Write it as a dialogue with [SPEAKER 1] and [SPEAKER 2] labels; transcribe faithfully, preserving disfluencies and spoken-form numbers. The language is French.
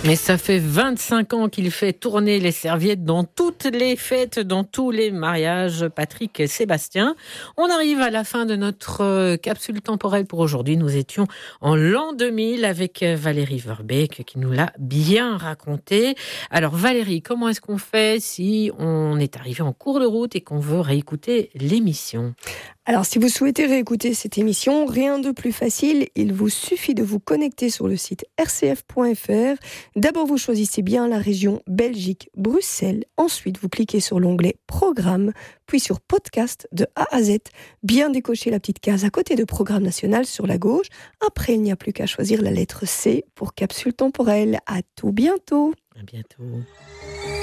[SPEAKER 1] Et ça fait vingt-cinq ans qu'il fait tourner les serviettes dans toutes les fêtes, dans tous les mariages. Patrick et Sébastien. On arrive à la fin de notre capsule temporelle pour aujourd'hui. Nous étions en l'an deux mille avec Valérie Verbeek qui nous l'a bien raconté. Alors Valérie, comment est-ce qu'on fait si on est arrivé en cours de route et qu'on veut réécouter l'émission ?
[SPEAKER 2] Alors, si vous souhaitez réécouter cette émission, rien de plus facile, il vous suffit de vous connecter sur le site r c f point f r. D'abord, vous choisissez bien la région Belgique-Bruxelles. Ensuite, vous cliquez sur l'onglet Programme, puis sur Podcast de A à Z. Bien décocher la petite case à côté de Programme national sur la gauche. Après, il n'y a plus qu'à choisir la lettre C pour capsule temporelle. À tout bientôt.
[SPEAKER 1] À bientôt.